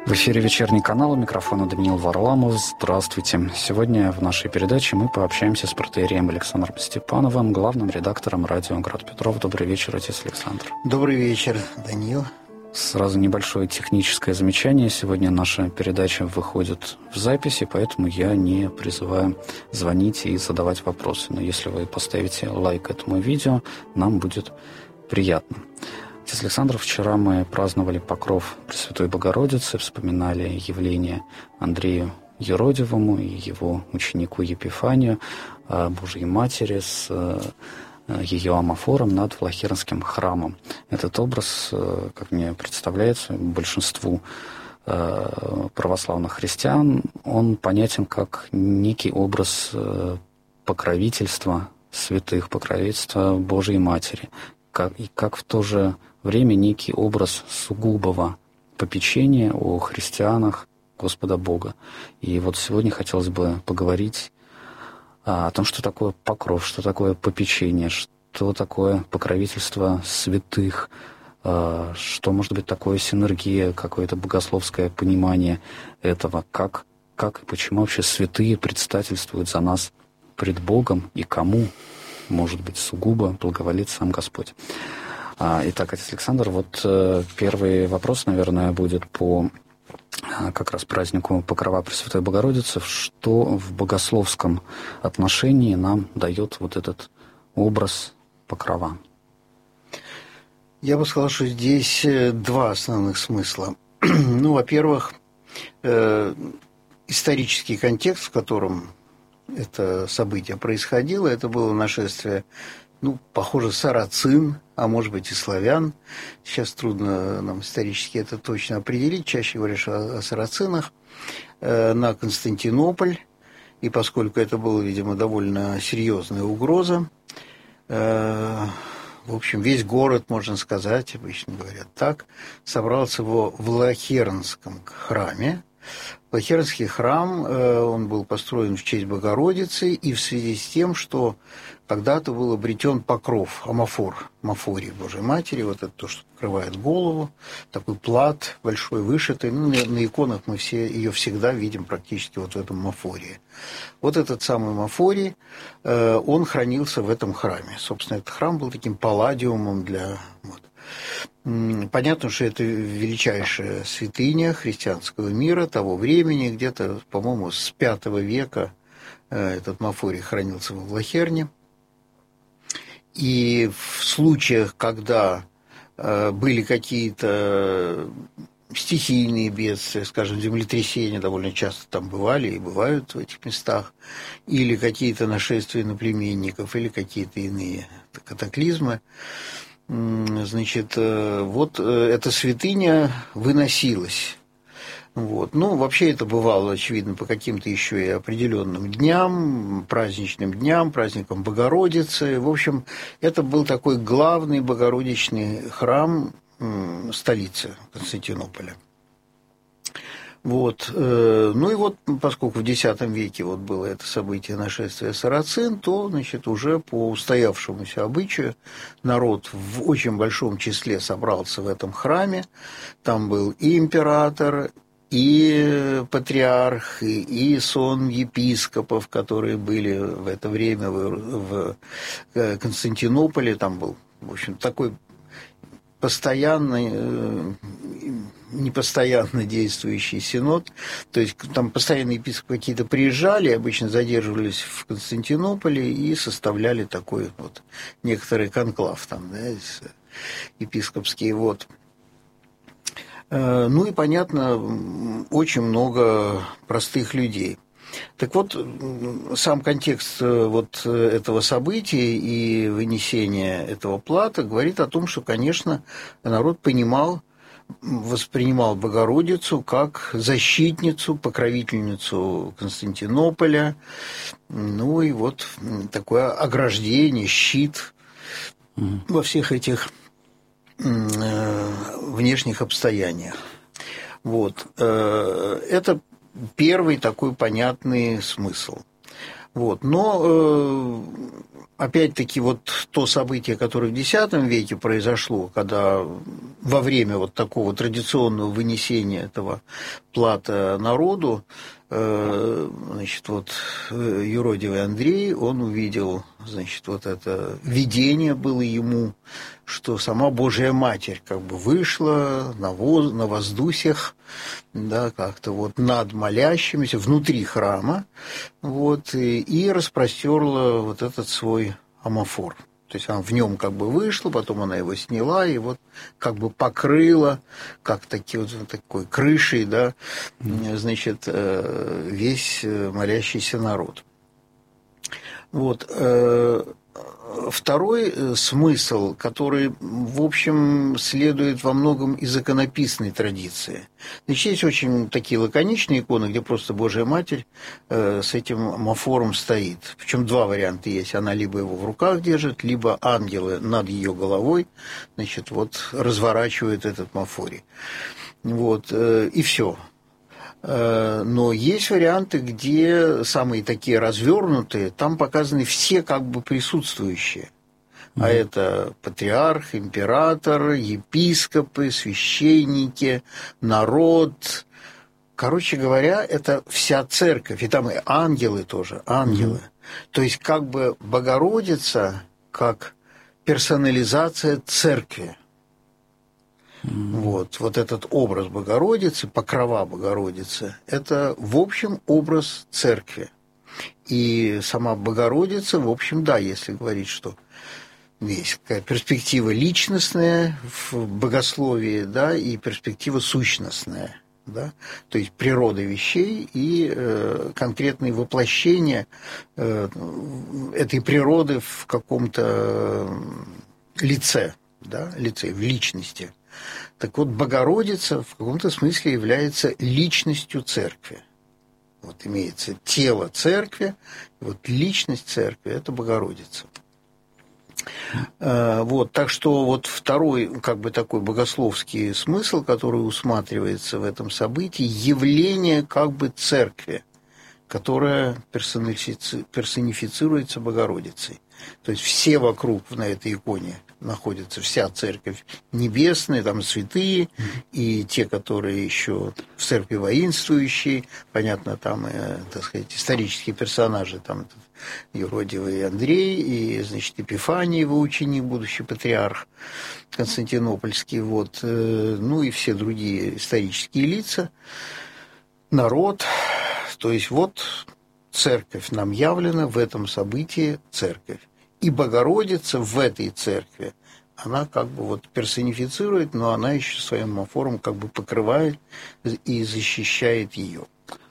В эфире «Вечерний канал», у микрофона Даниил Варламов. Здравствуйте. Сегодня в нашей передаче мы пообщаемся с протоиереем Александром Степановым, главным редактором радио «Град Петров». Добрый вечер, отец Александр. Добрый вечер, Даниил. Сразу небольшое техническое замечание. Сегодня наша передача выходит в записи, поэтому я не призываю звонить и задавать вопросы. Но если вы поставите лайк этому видео, нам будет приятно. Отец Александр, вчера мы праздновали покров Пресвятой Богородицы, вспоминали явление Андрею Еродивому и его ученику Епифанию, Божьей Матери с ее амафором над Влахернским храмом. Этот образ, как мне представляется, большинству православных христиан, он понятен как некий образ покровительства святых, покровительства Божьей Матери, как в то же время некий образ сугубого попечения о христианах Господа Бога. И вот сегодня хотелось бы поговорить о том, что такое покров, что такое попечение, что такое покровительство святых, что может быть такое синергия, какое-то богословское понимание этого, как и почему вообще святые предстательствуют за нас пред Богом и кому, может быть, сугубо благоволит сам Господь. Итак, отец Александр, вот первый вопрос, наверное, будет по как раз празднику Покрова Пресвятой Богородицы. Что в богословском отношении нам дает вот этот образ покрова? Я бы сказал, что здесь два основных смысла. Во-первых, исторический контекст, в котором это событие происходило, это было нашествие, похоже, сарацин, а может быть и славян. Сейчас трудно нам исторически это точно определить. Чаще говоришь о сарацинах на Константинополь. И поскольку это была, видимо, довольно серьезная угроза, в общем, весь город, можно сказать, обычно говорят так, собрался во Влахернском храме. Влахернский храм, он был построен в честь Богородицы и в связи с тем, что когда-то был обретен покров, амафор, мафории Божьей Матери, вот это то, что покрывает голову, такой плат большой, вышитый. На иконах мы все ее всегда видим практически вот в этом мафории. Вот этот самый мафорий, он хранился в этом храме. Собственно, этот храм был таким палладиумом для... Понятно, что это величайшая святыня христианского мира того времени, где-то, по-моему, с V века этот мафорий хранился во Влахерне. И в случаях, когда были какие-то стихийные бедствия, скажем, землетрясения довольно часто там бывали и бывают в этих местах, или какие-то нашествия иноплеменников, или какие-то иные катаклизмы, значит, вот эта святыня выносилась. Вообще это бывало, очевидно, по каким-то еще и определенным дням, праздничным дням, праздникам Богородицы. В общем, это был такой главный богородичный храм столицы Константинополя. Поскольку в X веке было это событие нашествия сарацин, то, уже по устоявшемуся обычаю народ в очень большом числе собрался в этом храме. Там был и император, и патриарх, и сон епископов, которые были в это время в Константинополе. Там был, в общем, такой непостоянно действующий синод, то есть там постоянные епископы какие-то приезжали, обычно задерживались в Константинополе и составляли такой вот некоторый конклав там, епископский, и, понятно, очень много простых людей. Так вот, сам контекст этого события и вынесения этого плата говорит о том, что, конечно, народ воспринимал Богородицу как защитницу, покровительницу Константинополя, такое ограждение, щит во всех этих внешних обстояниях. Это первый такой понятный смысл. Вот. Но, опять-таки, вот то событие, которое в X веке произошло, когда во время вот такого традиционного вынесения этого плата народу, значит, вот юродивый Андрей, он увидел, значит, вот это видение было ему, что сама Божья Матерь как бы вышла на воздусях, да, как-то вот над молящимися, внутри храма, вот, и распростерла вот этот свой амофор. То есть она в нем как бы вышла, потом она его сняла и вот как бы покрыла, как такой крышей, да, значит, весь молящийся народ. Вот. Второй смысл, который, в общем, следует во многом из иконописной традиции. Значит, есть очень такие лаконичные иконы, где просто Божья Матерь с этим амофором стоит. Причем два варианта есть. Она либо его в руках держит, либо ангелы над ее головой, значит, вот разворачивают этот амофорий. Вот, и все. Но есть варианты, где самые такие развернутые, там показаны все как бы присутствующие. А это патриарх, император, епископы, священники, народ. Короче говоря, это вся церковь. И там и ангелы тоже, ангелы. То есть как бы Богородица как персонализация церкви. Вот этот образ Богородицы, покрова Богородицы, это, в общем, образ церкви. И сама Богородица, в общем, да, если говорить, что есть какая перспектива личностная в богословии, да, и перспектива сущностная, да, то есть природа вещей и конкретные воплощения этой природы в каком-то лице, да, лице, в личности. Так вот, Богородица в каком-то смысле является личностью церкви. Вот имеется тело церкви, вот личность церкви – это Богородица. Вот, так что вот второй, как бы такой богословский смысл, который усматривается в этом событии – явление как бы церкви, которая персонифицируется Богородицей. То есть все вокруг на этой иконе находится вся церковь небесная, там святые, и те, которые еще в церкви воинствующие, понятно, там, так сказать, исторические персонажи, там юродивый Андрей, и, значит, Епифаний, его ученик, будущий патриарх Константинопольский, вот, ну и все другие исторические лица, народ, то есть вот церковь нам явлена в этом событии, церковь. И Богородица в этой церкви, она как бы вот персонифицирует, но она еще своим амофором как бы покрывает и защищает ее.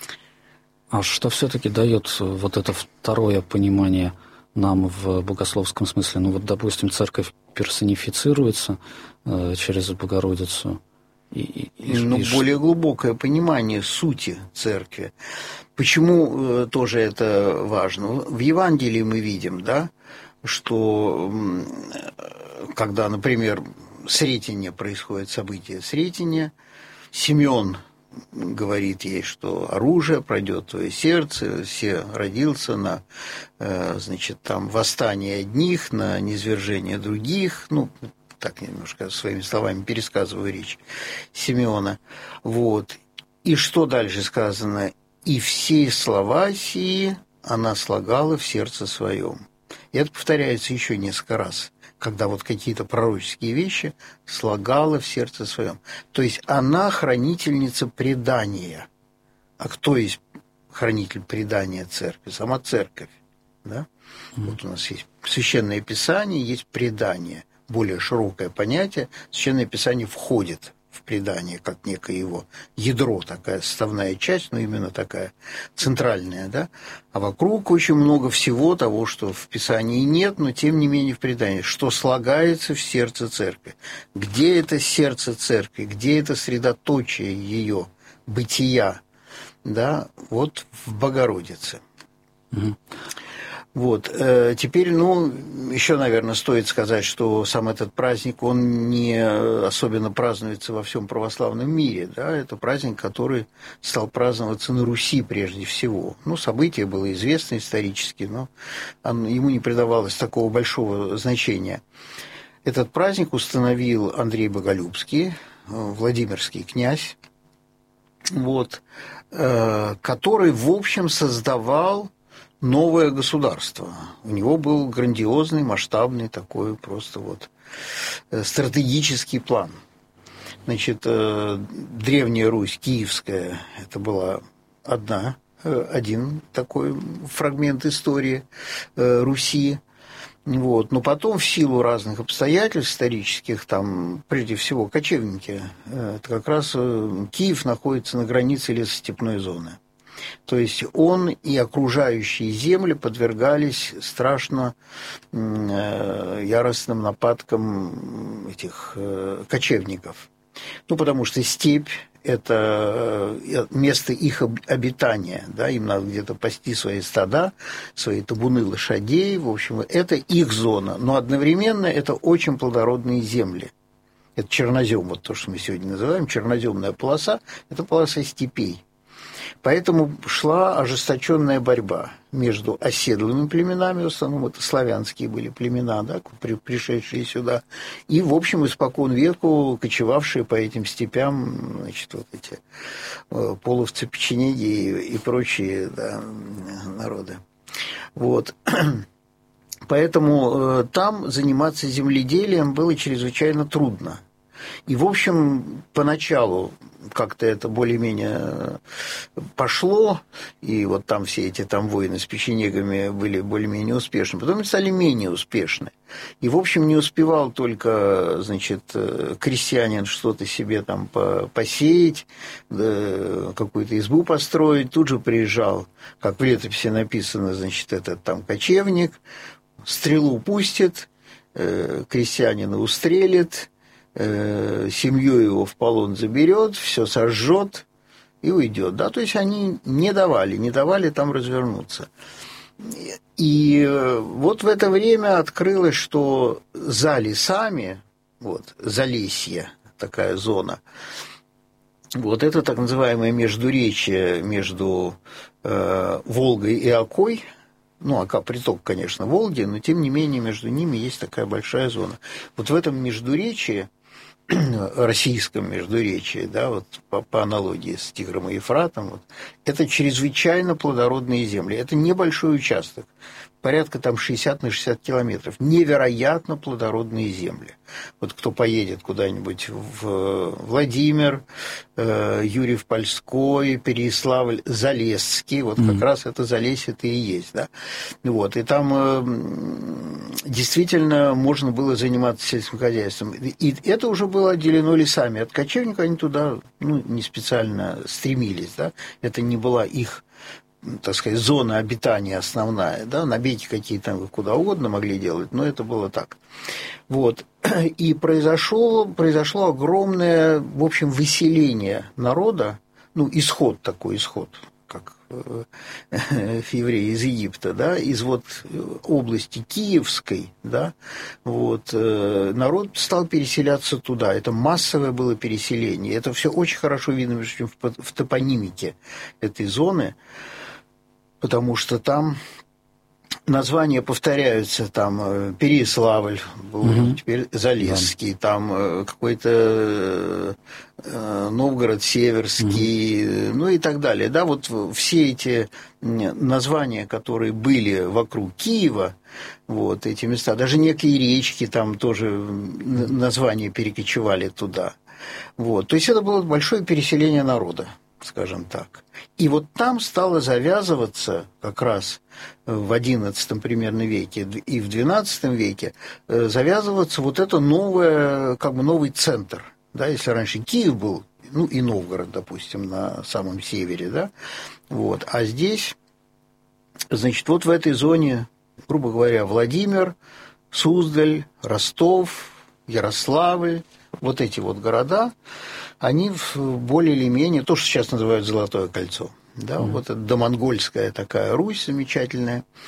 А что все-таки дает вот это второе понимание нам в богословском смысле? Ну вот, допустим, церковь персонифицируется через Богородицу. Более глубокое понимание сути церкви. Почему тоже это важно? В Евангелии мы видим, да, что когда, например, Сретение происходит событие Сретения, Симеон говорит ей, что оружие пройдет твое сердце, все родился на, значит, там восстание одних, на низвержение других, ну, так немножко своими словами пересказываю речь Симеона. Вот. И что дальше сказано? «И все слова сии она слагала в сердце своем». И это повторяется еще несколько раз, когда вот какие-то пророческие вещи слагала в сердце своем. То есть она хранительница предания. А кто есть хранитель предания церкви? Сама церковь. Да? Вот у нас есть Священное Писание, есть предание. Более широкое понятие. Священное Писание входит в предание, как некое его ядро, такая составная часть, но именно такая центральная, да, а вокруг очень много всего того, что в Писании нет, но тем не менее в предании, что слагается в сердце церкви. Где это сердце церкви, где это средоточие ее бытия, да, вот в Богородице. Вот. Теперь, еще, наверное, стоит сказать, что сам этот праздник, он не особенно празднуется во всем православном мире. Да? Это праздник, который стал праздноваться на Руси прежде всего. Событие было известно исторически, но ему не придавалось такого большого значения. Этот праздник установил Андрей Боголюбский, владимирский князь, который, в общем, создавал новое государство. У него был грандиозный, масштабный такой просто стратегический план. Значит, Древняя Русь, Киевская, это была один такой фрагмент истории Руси. Но потом в силу разных обстоятельств исторических, там, прежде всего, кочевники, это как раз Киев находится на границе лесостепной зоны. То есть он и окружающие земли подвергались страшно яростным нападкам этих кочевников. Потому что степь – это место их обитания, да, им надо где-то пасти свои стада, свои табуны лошадей, в общем, это их зона, но одновременно это очень плодородные земли. Это чернозем, то, что мы сегодня называем, черноземная полоса – это полоса степей. Поэтому шла ожесточенная борьба между оседлыми племенами, в основном это славянские были племена, да, пришедшие сюда, и, в общем, испокон веку кочевавшие по этим степям, значит, эти половцы, печенеги и прочие, да, народы. Поэтому там заниматься земледелием было чрезвычайно трудно. И, в общем, поначалу как-то это более-менее пошло, и там все эти войны с печенегами были более-менее успешны, потом стали менее успешны. И, в общем, не успевал только, значит, крестьянин что-то себе там посеять, какую-то избу построить, тут же приезжал, как в летописи написано, значит, этот там кочевник, стрелу пустит, крестьянина устрелит, семью его в полон заберет, все сожжет и уйдет. Да? То есть они не давали там развернуться. И в это время открылось, что за лесами, Залесье, такая зона, это так называемое междуречье между Волгой и Окой. Ока приток, конечно, Волги, но тем не менее между ними есть такая большая зона. В этом междуречье, российском междуречии, да, по аналогии с Тигром и Ефратом, это чрезвычайно плодородные земли. Это небольшой участок, порядка 60 на 60 километров. Невероятно плодородные земли. Кто поедет куда-нибудь в Владимир, Юрьев-Польской, Переяславль, Залесский, как раз это Залесье-то и есть, да. И там действительно можно было заниматься сельским хозяйством. И это уже было отделено лесами. От кочевников они туда не специально стремились, да. Это не была их, так сказать, зона обитания основная, да, набеги какие-то куда угодно могли делать, но это было так. И произошло огромное, в общем, выселение народа, исход, как евреи из Египта, да, из области Киевской, да, народ стал переселяться туда. Это массовое было переселение. Это все очень хорошо видно в топонимике этой зоны, потому что там названия повторяются, там Переяславль, теперь Залесский, там какой-то Новгород Северский, и так далее. Да, все эти названия, которые были вокруг Киева, эти места, даже некие речки там тоже названия перекочевали туда. То есть это было большое переселение народа, скажем так. И там стало завязываться как раз в XI примерно веке и в XII веке завязываться это новое, новый центр. Да, если раньше Киев был, и Новгород, допустим, на самом севере, да, а здесь, значит, в этой зоне, грубо говоря, Владимир, Суздаль, Ростов, Ярославль, эти города, они более или менее, то, что сейчас называют Золотое кольцо, да, это домонгольская такая Русь замечательная,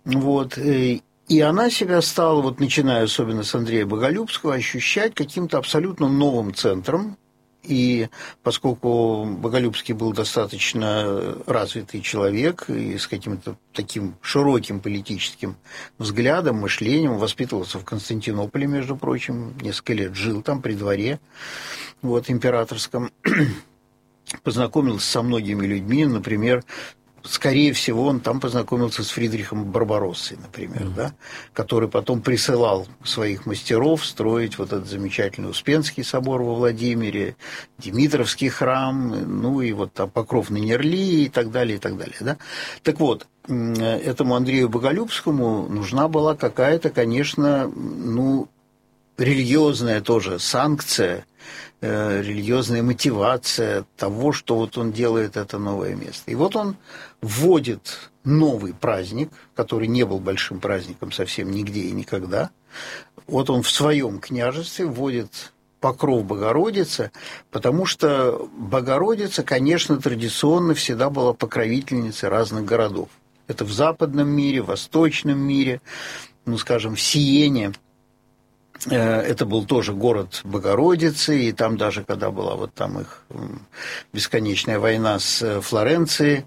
Вот. И она себя стала, вот начиная особенно с Андрея Боголюбского, ощущать каким-то абсолютно новым центром. И поскольку Боголюбский был достаточно развитый человек и с каким-то таким широким политическим взглядом, мышлением, воспитывался в Константинополе, между прочим, несколько лет жил там при дворе вот, императорском, познакомился со многими людьми, например, скорее всего, он там познакомился с Фридрихом Барбароссой, например, да, который потом присылал своих мастеров строить вот этот замечательный Успенский собор во Владимире, Димитровский храм, ну и вот там Покров на Нерли и так далее, и так далее. Да? Так вот, этому Андрею Боголюбскому нужна была какая-то, конечно, ну, религиозная тоже санкция, религиозная мотивация того, что вот он делает это новое место. И вот он вводит новый праздник, который не был большим праздником совсем нигде и никогда. Вот он в своем княжестве вводит покров Богородицы, потому что Богородица, конечно, традиционно всегда была покровительницей разных городов. Это в западном мире, в восточном мире, ну, скажем, в Сиене. Это был тоже город Богородицы, и там даже, когда была вот там их бесконечная война с Флоренцией,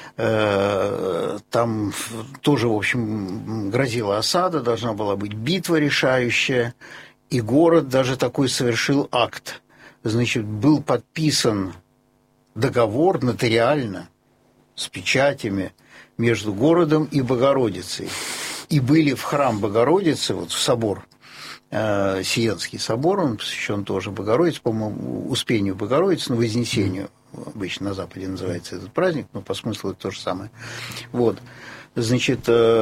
там тоже, в общем, грозила осада, должна была быть битва решающая, и город даже такой совершил акт. Значит, был подписан договор нотариально с печатями между городом и Богородицей. И были в храм Богородицы, вот в собор, Сиенский собор, он посвящен тоже Богородице, по-моему, Успению Богородицы, но Вознесению, обычно на Западе называется этот праздник, но по смыслу это то же самое. Вот. Значит,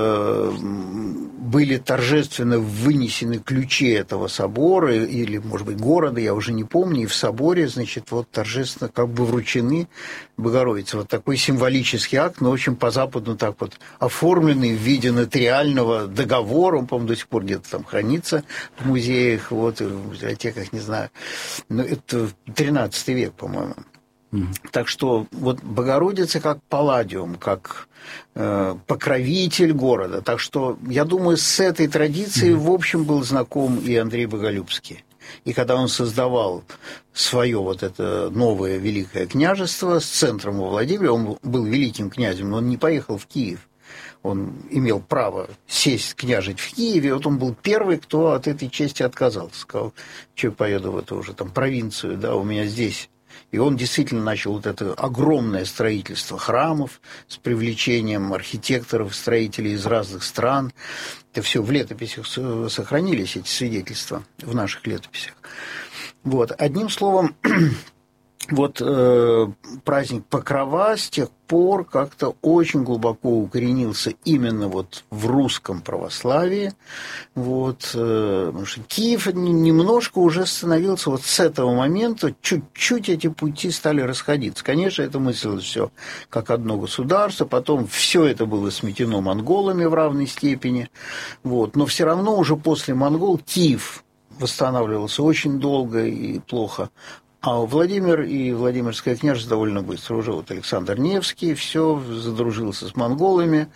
были торжественно вынесены ключи этого собора, или, может быть, города, я уже не помню, и в соборе, значит, вот торжественно как бы вручены Богородице. Вот такой символический акт, но очень по-западу так вот оформленный в виде нотариального договора, он, по-моему, до сих пор где-то там хранится в музеях, вот, в библиотеках, не знаю. Но это 13 век, по-моему. Так что вот Богородица как палладиум, как покровитель города. Так что, я думаю, с этой традицией, в общем, был знаком и Андрей Боголюбский. И когда он создавал свое вот это новое великое княжество с центром во Владимире, он был великим князем, но он не поехал в Киев. Он имел право сесть княжить в Киеве, вот он был первый, кто от этой чести отказался. Сказал, что я поеду в эту уже там провинцию, да, у меня здесь. И он действительно начал вот это огромное строительство храмов с привлечением архитекторов, строителей из разных стран. Это все в летописях сохранились, эти свидетельства, в наших летописях. Вот. Одним словом, вот праздник Покрова с тех пор как-то очень глубоко укоренился именно вот в русском православии. Вот, потому что Киев немножко уже становился вот с этого момента, чуть-чуть эти пути стали расходиться. Конечно, это мыслилось все как одно государство, потом все это было сметено монголами в равной степени. Вот, но все равно уже после монгол Киев восстанавливался очень долго и плохо. А Владимир и Владимирское княжество довольно быстро. Уже вот Александр Невский все задружился с монголами,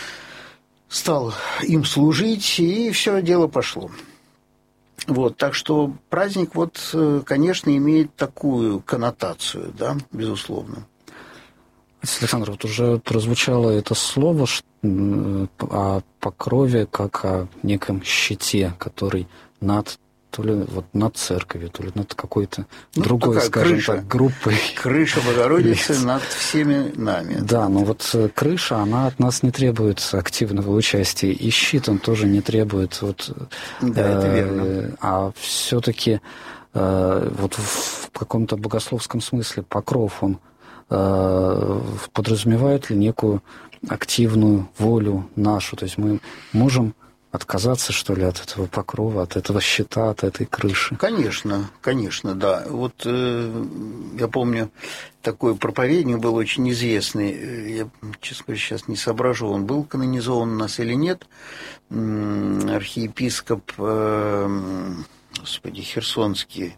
стал им служить, и все дело пошло. Вот, так что праздник, вот, конечно, имеет такую коннотацию, да, безусловно. Александр, вот уже прозвучало это слово о покрове как о неком щите, который над то ли вот над церковью, то ли над какой-то другой, скажем крыша, так, группой. Крыша Богородицы над всеми нами. Да, но вот крыша, она от нас не требует активного участия, и щит он тоже не требует. Вот, да, это верно. А все-таки вот в каком-то богословском смысле покров, он подразумевает ли некую активную волю нашу? То есть мы можем отказаться, что ли, от этого покрова, от этого щита, от этой крыши? Конечно, конечно, да. Вот я помню, такой проповедник был очень известный, я, честно говоря, сейчас не соображу, он был канонизован у нас или нет, архиепископ, господи, Херсонский,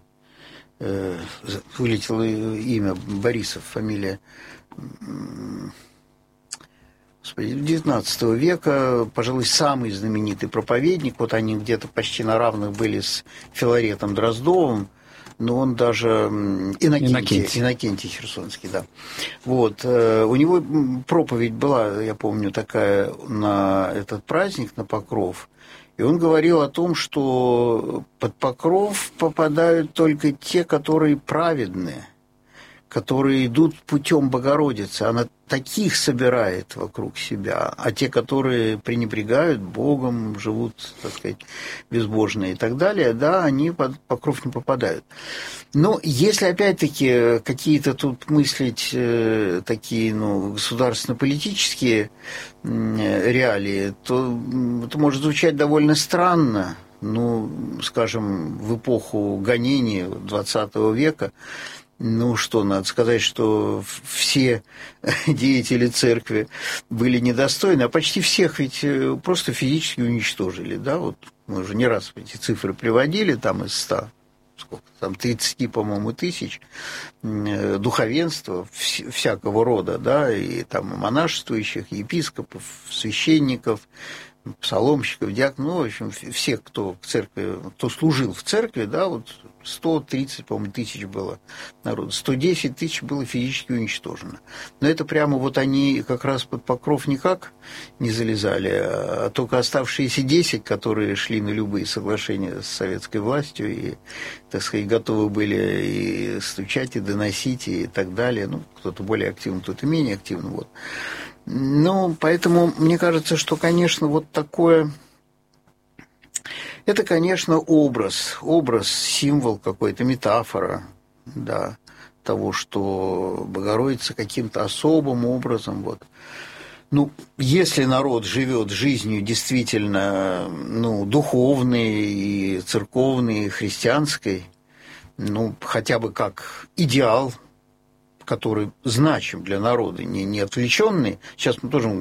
вылетело имя, Борисов, фамилия, XIX века, пожалуй, самый знаменитый проповедник. Вот они где-то почти на равных были с Филаретом Дроздовым, но он даже Иннокентий Херсонский, да. Вот. У него проповедь была, я помню, такая на этот праздник, на Покров. И он говорил о том, что под Покров попадают только те, которые праведные, которые идут путем Богородицы. Она таких собирает вокруг себя, а те, которые пренебрегают Богом, живут, так сказать, безбожные и так далее, да, они под Покров не попадают. Но если, опять-таки, какие-то тут мыслить такие, государственно-политические реалии, то это может звучать довольно странно. Скажем, в эпоху гонений XX века, надо сказать, что все деятели церкви были недостойны, а почти всех ведь просто физически уничтожили, да, вот мы уже не раз эти цифры приводили, там из 30, по-моему, тысяч духовенства всякого рода, да, и там монашествующих, епископов, священников, псаломщиков, диаконов, в общем, всех, кто в церкви, кто служил в церкви, да, вот 130, по-моему, тысяч было народу, 110 тысяч было физически уничтожено. Но это прямо вот они как раз под Покров никак не залезали, а только оставшиеся 10, которые шли на любые соглашения с советской властью и, так сказать, готовы были и стучать, и доносить, и так далее. Кто-то более активно, кто-то менее активно, вот. Поэтому мне кажется, что, конечно, вот такое... Это, конечно, образ, символ какой-то, метафора, да, того, что Богородица каким-то особым образом, вот. Если народ живет жизнью действительно, духовной и церковной, и христианской, хотя бы как идеал, который значим для народа, не отвлеченный. Сейчас мы тоже